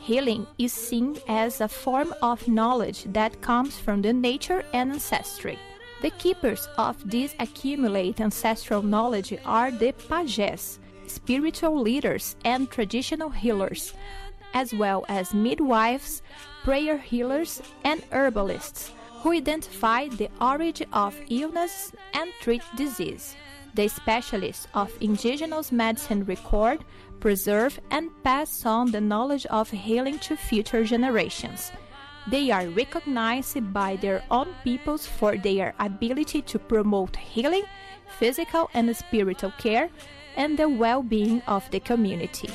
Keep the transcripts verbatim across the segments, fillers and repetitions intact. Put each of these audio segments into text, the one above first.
Healing is seen as a form of knowledge that comes from the nature and ancestry. The keepers of this accumulated ancestral knowledge are the pajés, spiritual leaders and traditional healers, as well as midwives, prayer healers, and herbalists, who identify the origin of illness and treat disease. The specialists of indigenous medicine record, preserve, and pass on the knowledge of healing to future generations. They are recognized by their own peoples for their ability to promote healing, physical and spiritual care, and the well-being of the community.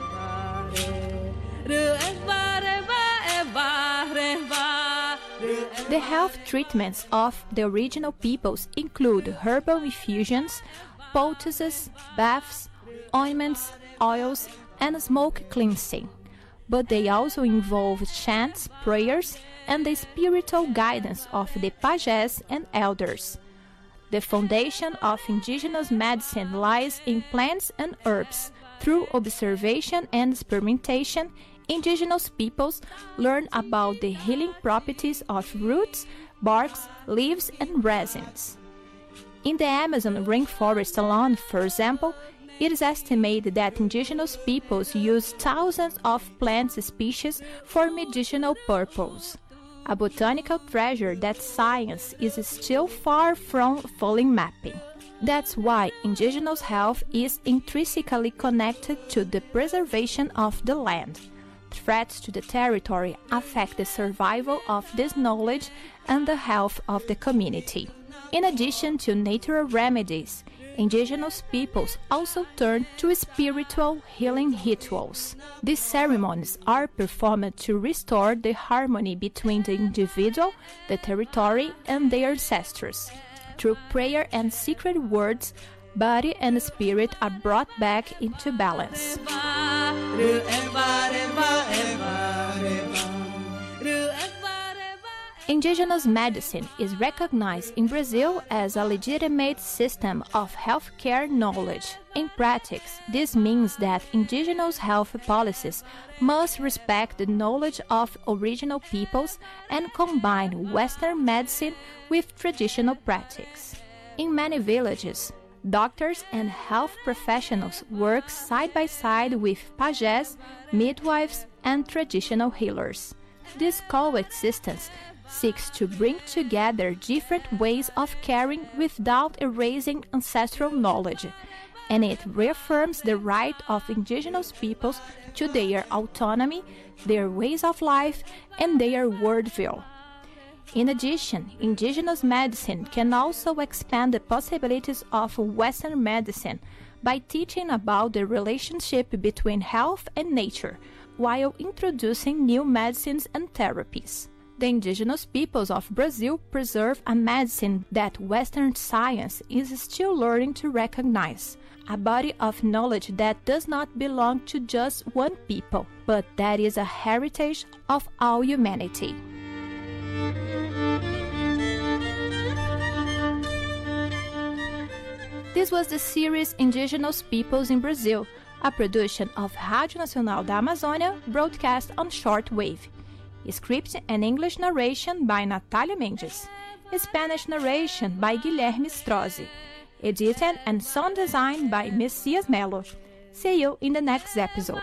The health treatments of the original peoples include herbal infusions, poultices, baths, ointments, oils, and smoke cleansing. But they also involve chants, prayers, and the spiritual guidance of the pajés and elders. The foundation of indigenous medicine lies in plants and herbs. Through observation and experimentation, indigenous peoples learn about the healing properties of roots, barks, leaves, and resins. In the Amazon rainforest alone, for example, it is estimated that indigenous peoples use thousands of plant species for medicinal purposes, a botanical treasure that science is still far from fully mapping. That's why indigenous health is intrinsically connected to the preservation of the land. Threats to the territory affect the survival of this knowledge and the health of the community. In addition to natural remedies, indigenous peoples also turn to spiritual healing rituals. These ceremonies are performed to restore the harmony between the individual, the territory, and their ancestors. Through prayer and secret words, body and spirit are brought back into balance. Indigenous medicine is recognized in Brazil as a legitimate system of healthcare knowledge. In practice, this means that indigenous health policies must respect the knowledge of original peoples and combine Western medicine with traditional practice. In many villages, doctors and health professionals work side by side with pajés, midwives, and traditional healers. This coexistence seeks to bring together different ways of caring without erasing ancestral knowledge, and it reaffirms the right of indigenous peoples to their autonomy, their ways of life, and their worldview. In addition, indigenous medicine can also expand the possibilities of Western medicine by teaching about the relationship between health and nature, while introducing new medicines and therapies. The indigenous peoples of Brazil preserve a medicine that Western science is still learning to recognize, a body of knowledge that does not belong to just one people, but that is a heritage of all humanity. This was the series Indigenous Peoples in Brazil, a production of Rádio Nacional da Amazônia, broadcast on shortwave. Script and English narration by Natalia Mendes. Spanish narration by Guilherme Strozzi. Edited and sound design by Messias Melo. See you in the next episode.